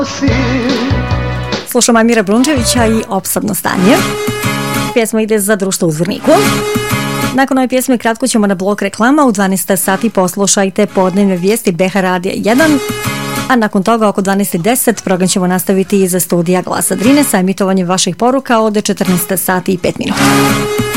Slušamo Amira Brunčevića i Opsadno stanje. Pjesma ide za društvo u Zvorniku. Nakon ove pjesme kratko ćemo na blok reklama. U 12 sati poslušajte podnevne vijesti BH Radija 1. A nakon toga oko 12:10 program ćemo nastaviti iza studija Glasa Drine sa emitovanjem vaših poruka od 14 sati i 5 minuta.